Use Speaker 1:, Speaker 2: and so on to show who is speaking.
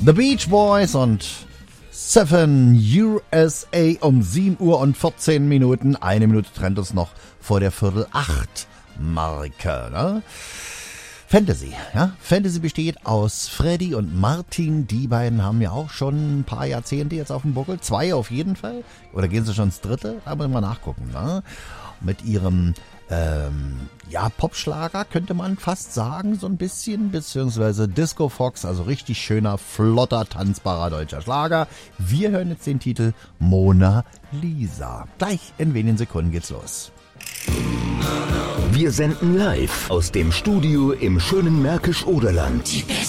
Speaker 1: The Beach Boys und 7 USA um 7 Uhr und 14 Minuten. Eine Minute trennt uns noch vor der Viertel 8 Marke. Ne? Fantasy, ja. Fantasy besteht aus Freddy und Martin. Die beiden haben ja auch schon ein paar Jahrzehnte jetzt auf dem Buckel. 2 auf jeden Fall. Oder gehen sie schon ins 3.? Da müssen wir nachgucken. Ne? Mit ihrem Popschlager könnte man fast sagen, so ein bisschen, beziehungsweise Disco Fox, also richtig schöner, flotter, tanzbarer deutscher Schlager. Wir hören jetzt den Titel Mona Lisa. Gleich in wenigen Sekunden geht's los.
Speaker 2: Wir senden live aus dem Studio im schönen Märkisch-Oderland.
Speaker 3: Die